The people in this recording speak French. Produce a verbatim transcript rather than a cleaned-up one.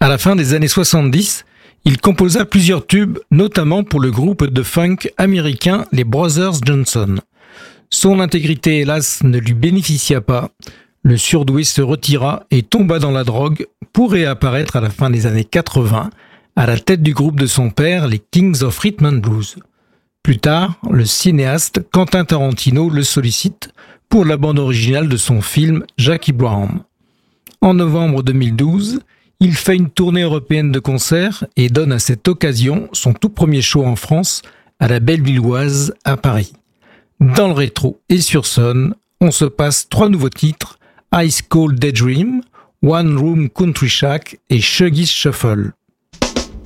À la fin des années soixante-dix, il composa plusieurs tubes, notamment pour le groupe de funk américain les Brothers Johnson. Son intégrité, hélas, ne lui bénéficia pas. Le surdoué se retira et tomba dans la drogue pour réapparaître à la fin des années quatre-vingts à la tête du groupe de son père, les Kings of Rhythm and Blues. Plus tard, le cinéaste Quentin Tarantino le sollicite pour la bande originale de son film Jackie Brown. En novembre deux mille douze, il fait une tournée européenne de concerts et donne à cette occasion son tout premier show en France à la Bellevilloise à Paris. Dans le rétro et sur Sun, on se passe trois nouveaux titres, Ice Cold Daydream, One Room Country Shack et Shuggy's Shuffle.